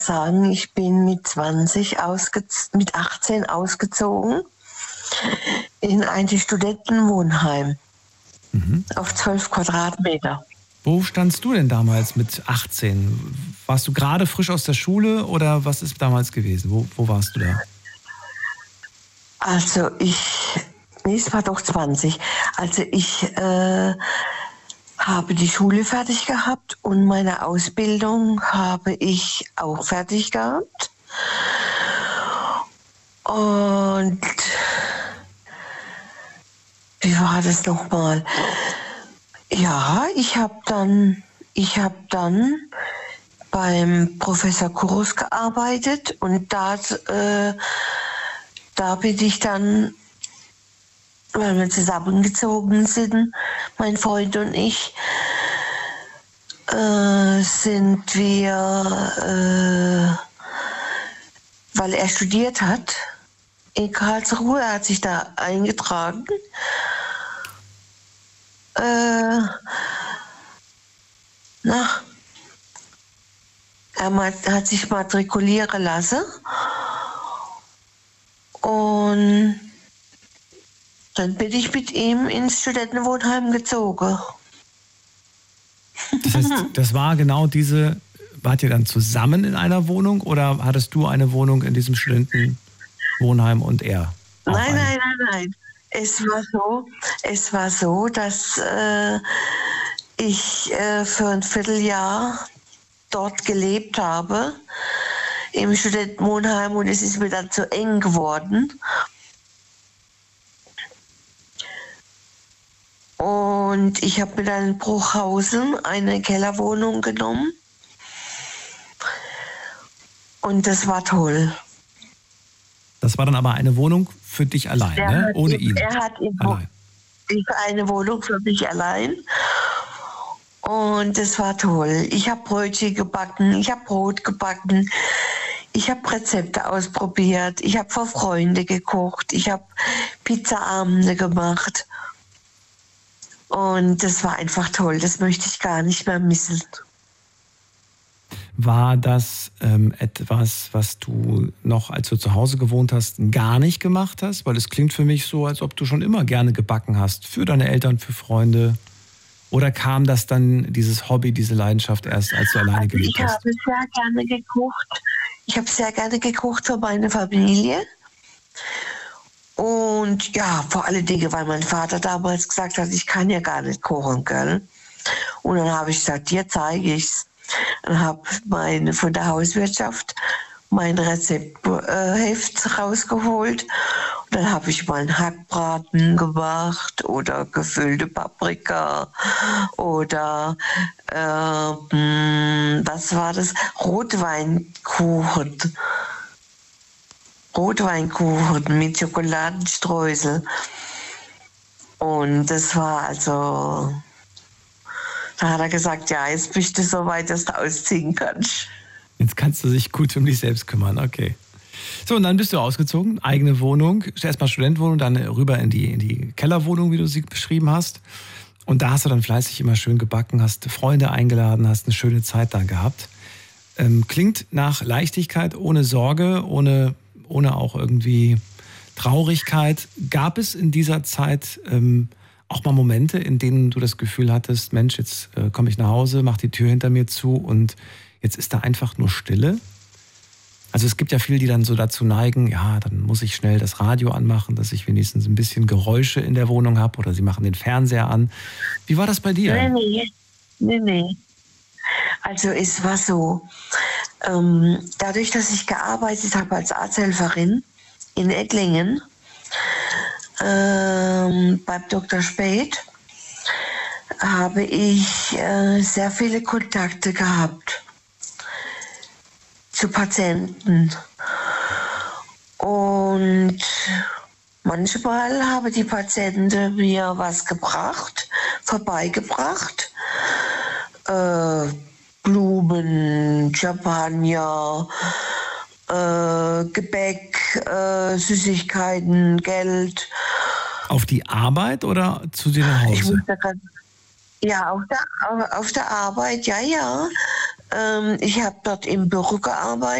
sagen, ich bin mit 18 ausgezogen in ein Studentenwohnheim auf 12 Quadratmeter. Wo standst du denn damals mit 18? Warst du gerade frisch aus der Schule oder was ist damals gewesen? Wo warst du da? Also es war doch 20. Also ich habe die Schule fertig gehabt und meine Ausbildung habe ich auch fertig gehabt. Und wie war das nochmal? Ja, ich habe dann beim Professor Kurus gearbeitet und da bin ich dann, weil wir zusammengezogen sind, mein Freund und ich, sind wir, weil er studiert hat in Karlsruhe, er hat sich da eingetragen. Er hat sich matrikulieren lassen und dann bin ich mit ihm ins Studentenwohnheim gezogen. Das heißt, das war genau wart ihr dann zusammen in einer Wohnung oder hattest du eine Wohnung in diesem Studentenwohnheim und er? Nein. Es war so, dass ich für ein Vierteljahr dort gelebt habe im Studentenwohnheim und es ist mir dann zu eng geworden. Und ich habe mir dann in Bruchhausen eine Kellerwohnung genommen. Und das war toll. Das war dann aber eine Wohnung für dich allein, ne? Ohne ihn. Er hat eine Wohnung für mich allein. Und das war toll. Ich habe Brötchen gebacken, ich habe Brot gebacken, ich habe Rezepte ausprobiert, ich habe für Freunde gekocht, ich habe Pizzaabende gemacht. Und das war einfach toll. Das möchte ich gar nicht mehr missen. War das etwas, was du noch, als du zu Hause gewohnt hast, gar nicht gemacht hast? Weil es klingt für mich so, als ob du schon immer gerne gebacken hast. Für deine Eltern, für Freunde. Oder kam das dann, dieses Hobby, diese Leidenschaft erst, als du alleine gelebt hast? Ich habe sehr gerne gekocht. Ich habe sehr gerne gekocht für meine Familie. Und ja, vor allen Dingen, weil mein Vater damals gesagt hat, ich kann ja gar nicht kochen, gell? Und dann habe ich gesagt, dir zeige ich's. Dann habe von der Hauswirtschaft mein Rezeptheft rausgeholt. Und dann habe ich mal einen Hackbraten gemacht oder gefüllte Paprika oder was war das? Rotweinkuchen mit Schokoladenstreusel. Und das war also, da hat er gesagt, ja, jetzt bist du so weit, dass du ausziehen kannst. Jetzt kannst du dich gut um dich selbst kümmern, okay. So, und dann bist du ausgezogen, eigene Wohnung, erstmal Studentenwohnung, dann rüber in die Kellerwohnung, wie du sie beschrieben hast. Und da hast du dann fleißig immer schön gebacken, hast Freunde eingeladen, hast eine schöne Zeit da gehabt. Klingt nach Leichtigkeit, ohne Sorge, ohne auch irgendwie Traurigkeit. Gab es in dieser Zeit auch mal Momente, in denen du das Gefühl hattest, Mensch, jetzt komme ich nach Hause, mach die Tür hinter mir zu und jetzt ist da einfach nur Stille? Also es gibt ja viele, die dann so dazu neigen, ja, dann muss ich schnell das Radio anmachen, dass ich wenigstens ein bisschen Geräusche in der Wohnung habe, oder sie machen den Fernseher an. Wie war das bei dir? Nee. Also es war so, dadurch, dass ich gearbeitet habe als Arzthelferin in Ettlingen, beim Dr. Speth, habe ich sehr viele Kontakte gehabt zu Patienten. Und manchmal haben die Patienten mir was vorbeigebracht. Blumen, Champagner, Gebäck, Süßigkeiten, Geld. Auf die Arbeit oder zu dir nach Hause? Ja, auf der Arbeit, ja. Ich habe dort im Büro gearbeitet.